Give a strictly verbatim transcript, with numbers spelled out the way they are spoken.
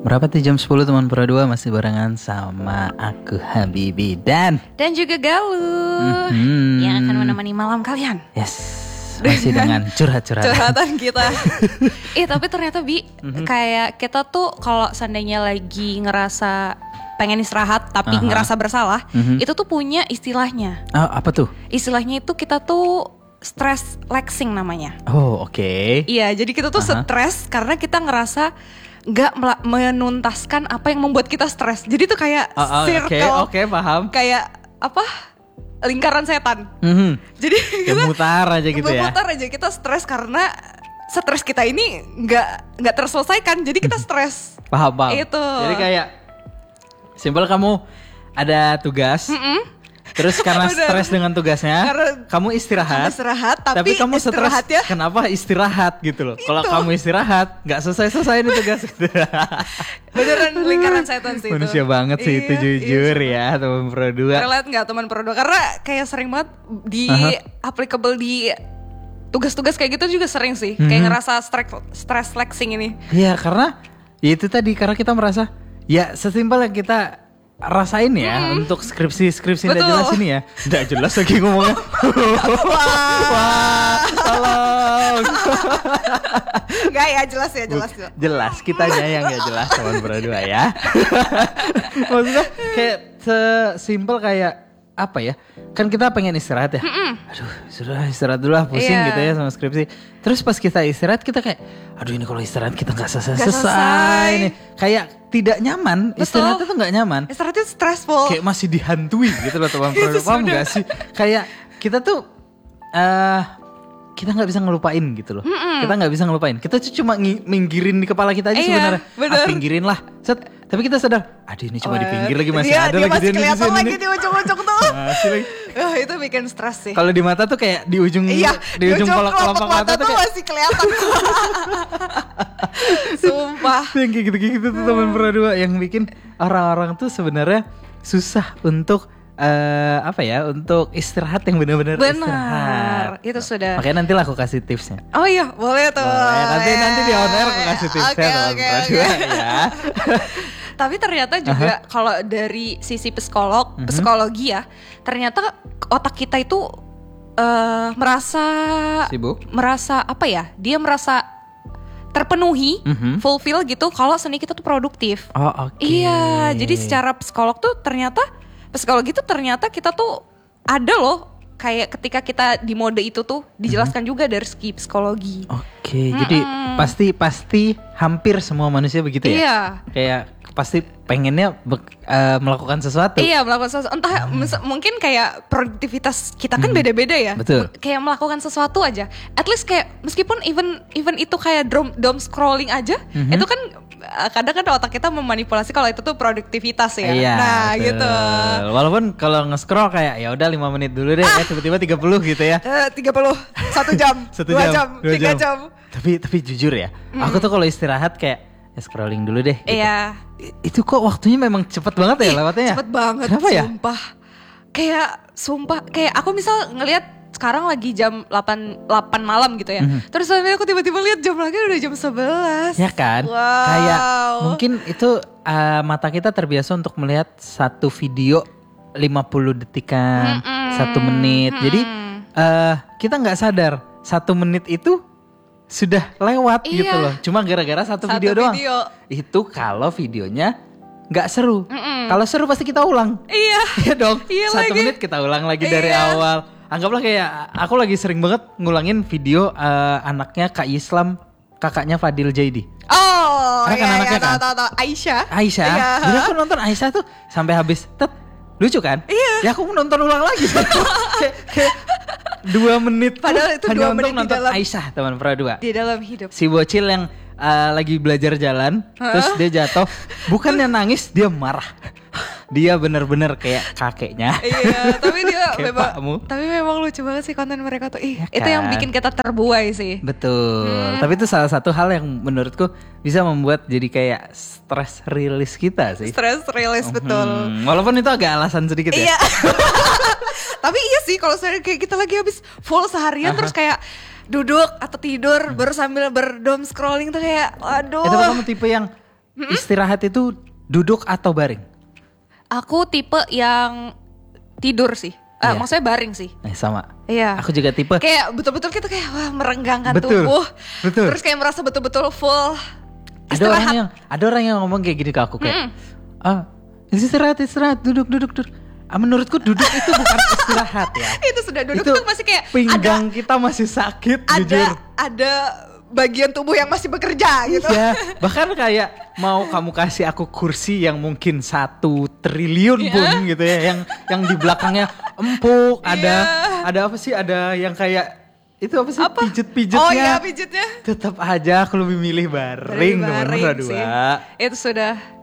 Berapa tuh jam sepuluh teman Pro dua masih barengan sama aku Habibi dan Dan juga Galuh mm-hmm. yang akan menemani malam kalian. Yes, masih dengan curhat-curhatan Curhatan kita. Eh tapi ternyata Bi, mm-hmm. kayak kita tuh kalau seandainya lagi ngerasa pengen istirahat tapi uh-huh. ngerasa bersalah, mm-hmm. itu tuh punya istilahnya. Oh, apa tuh? Istilahnya itu kita tuh stress relaxing namanya. Oh oke okay. Iya, jadi kita tuh uh-huh. stres karena kita ngerasa gak menuntaskan apa yang membuat kita stres. Jadi tuh kayak oh, oh, circle. Oke, okay, okay, paham. Kayak apa? Lingkaran setan. Mm-hmm. Jadi kita memutar aja gitu ya. Memutar aja, kita stres karena stres kita ini gak, gak terselesaikan. Jadi kita stres. Paham, paham. Itu. Jadi kayak simpel kamu ada tugas. Mm-mm. Terus karena stres dengan tugasnya, karena kamu istirahat. Kamu istirahat, tapi, tapi kamu stres. Kenapa istirahat gitu loh? Kalau kamu istirahat, nggak selesai-selesai nih tugas. Gitu. Beneran lingkaran setan sih itu. Manusia banget sih iya, itu jujur iya. ya teman Pro dua. Relate nggak teman Pro dua? Karena kayak sering banget di uh-huh. applicable di tugas-tugas kayak gitu juga sering sih. Mm-hmm. Kayak ngerasa stress stress flexing ini. Iya karena ya itu tadi karena kita merasa ya sesimpel yang kita rasain ya hmm. untuk skripsi-skripsi nggak jelas ini ya. Nggak jelas lagi ngomongnya. Wah, tolong. Nggak ya, jelas ya, jelas. Jelas, kitanya yang nggak jelas teman berdua ya. Maksudnya kayak sesimpel kayak apa ya? Kan kita pengen istirahat ya. Mm-mm. Aduh, sudah istirahat dulu lah, pusing yeah. gitu ya sama skripsi. Terus pas kita istirahat kita kayak, aduh ini kalau istirahat kita nggak selesai-selesai nih. Kayak tidak nyaman. Betul. Istirahat itu nggak nyaman. Istirahat itu stressful. Kayak masih dihantui gitu loh teman Pro. Paham nggak sih? Kayak kita tuh, uh, kita nggak bisa ngelupain gitu loh. Mm-mm. Kita nggak bisa ngelupain. Kita tuh cuma ng- minggirin di kepala kita aja iya, sebenarnya. Ah, pinggirin lah. Set. Tapi kita sadar, aduh ini cuma oh, di pinggir lagi masih dia, ada dia lagi masih dia kelihatan di lagi di ujung-ujung tuh. Masih lagi. Oh, itu bikin stres sih. Kalau di mata tuh kayak di ujung iya, di ujung kelopak mata, mata tuh kayak masih kelihatan. Sumpah. Yang kayak gitu-gitu tuh teman Pro dua yang bikin orang-orang tuh sebenarnya susah untuk Uh, apa ya untuk istirahat yang benar-benar istirahat. Itu sudah. Makanya nanti lah aku kasih tipsnya. Oh iya boleh tuh. Boleh, nanti yeah. nanti di on air aku kasih tipsnya okay, teman okay, Pro okay. dua ya. Tapi ternyata juga uh-huh. kalau dari sisi psikolog, uh-huh. psikologi ya, ternyata otak kita itu uh, merasa sibuk, merasa apa ya? Dia merasa terpenuhi, uh-huh. fulfill gitu kalau seni kita tuh produktif. Oh oke. Okay. Iya, jadi secara psikolog tuh ternyata psikologi tuh ternyata kita tuh ada loh kayak ketika kita di mode itu tuh dijelaskan mm-hmm. juga dari segi psikologi. Oke, okay, jadi pasti pasti hampir semua manusia begitu ya. Iya. Kayak pasti pengennya be- uh, melakukan sesuatu. Iya, melakukan sesuatu. Entah hmm. mis- mungkin kayak produktivitas kita kan hmm. beda-beda ya. Betul. Kayak melakukan sesuatu aja. At least kayak meskipun even even itu kayak dom dom scrolling aja, mm-hmm. itu kan kadang kan otak kita memanipulasi kalau itu tuh produktivitas ya. Iya, nah, betul. gitu. Walaupun kalau nge-scroll kayak ya udah lima menit dulu deh, ah. ya tiba-tiba tiga puluh gitu ya. Uh, tiga puluh, satu jam, satu dua jam, jam, dua tiga jam. jam. Tapi tapi jujur ya, mm. aku tuh kalau istirahat kayak ya scrolling dulu deh. Gitu. Iya. Itu kok waktunya memang cepet banget ya Ih, lewatnya ya? Cepet banget. Kenapa ya? Sumpah. Kayak sumpah, kayak aku misal ngelihat sekarang lagi jam delapan malam gitu ya. Mm-hmm. Terus aku tiba-tiba lihat jam lagi udah jam sebelas. Ya kan? Wow. Kayak mungkin itu uh, mata kita terbiasa untuk melihat satu video lima puluh detikan, mm-mm. satu menit. Mm-mm. Jadi uh, kita nggak sadar satu menit itu sudah lewat iya. gitu loh. Cuma gara-gara satu, satu video, video doang. Itu kalau videonya nggak seru. Mm-mm. Kalau seru pasti kita ulang. Iya. Iya dong. Iya satu lagi. menit kita ulang lagi iya. dari awal. Anggaplah kayak aku lagi sering banget ngulangin video uh, anaknya Kak Islam, kakaknya Fadil Jaidi. Oh, kan iya, anaknya iya, kan? tahu, tahu, Aisyah. Aisyah. Iya. Jadi aku nonton Aisyah tuh sampai habis. Tet, lucu kan? Iya. Ya aku nonton ulang lagi. kayak, kayak dua menit. Padahal itu dua menit nonton di dalam Aisyah teman Pro dua. Di dalam hidup. Si bocil yang uh, lagi belajar jalan, huh? Terus dia jatuh. Bukannya nangis, dia marah. Dia bener-bener kayak kakeknya. Iya, tapi dia memang, pakmu. tapi memang lucu banget sih konten mereka tuh. Ih, ya itu kan? yang bikin kita terbuai sih. Betul. Hmm. Tapi itu salah satu hal yang menurutku bisa membuat jadi kayak stress release kita sih. Stress release, hmm. betul. Walaupun itu agak alasan sedikit ya. Iya. Tapi iya sih kalau saya kayak kita lagi habis full seharian uh-huh. terus kayak duduk atau tidur hmm. baru sambil berdom scrolling tuh kayak aduh. Itu kamu tipe yang istirahat itu duduk atau baring? Aku tipe yang tidur sih. Eh, Iya. Maksudnya baring sih. Eh, sama. Iya. Aku juga tipe. Kayak betul-betul kita kayak wah merenggangkan Betul, tubuh. betul. Terus kayak merasa betul-betul full Ada orang istirahat. yang ada orang yang ngomong kayak gini ke aku kayak, ah istirahat istirahat duduk duduk duduk. Ah, menurutku duduk itu bukan istirahat ya. Itu sudah duduk Itu tuh masih kayak pinggang kita masih sakit ada jujur. ada bagian tubuh yang masih bekerja gitu. Iya, bahkan kayak mau kamu kasih aku kursi yang mungkin satu triliun pun gitu ya, yang yang di belakangnya empuk, ada ada apa sih, ada yang kayak itu apa sih Apa? pijet-pijetnya. Oh iya pijetnya. Tetap aja aku lebih milih baring, Dari nomor baring sih. dua. Itu sudah